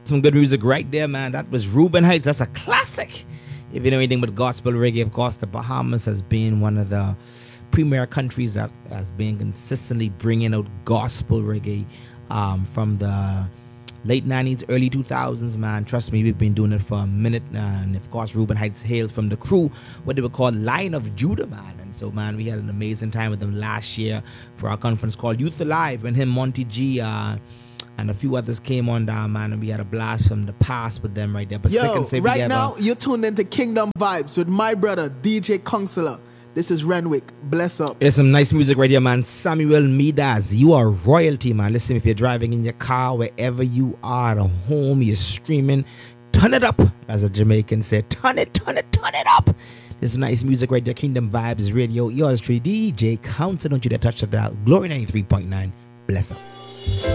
Some good music right there, man. That was Reuben Heights. That's a classic. If you know anything but gospel reggae, of course, the Bahamas has been one of the premier countries that has been consistently bringing out gospel reggae from the late 90s, early 2000s, man. Trust me, we've been doing it for a minute. And of course, Reuben Heights hails from the crew, what they would call Lion of Judah, man. And so, man, we had an amazing time with them last year for our conference called Youth Alive, and him, Monty G, and a few others came on down, man, and we had a blast from the past with them right there. But Yo, right now, you're tuned into Kingdom Vibes with my brother, DJ Counselor. This is Renwick. Bless up. There's some nice music right here, man. Samuel Midas, you are royalty, man. Listen, if you're driving in your car, wherever you are, at home, you're screaming, turn it up, as a Jamaican said. Turn it up. This is nice music right there. Kingdom Vibes Radio. Yours truly, DJ Counselor. Don't you dare touch that dial. Glory 93.9. Bless up.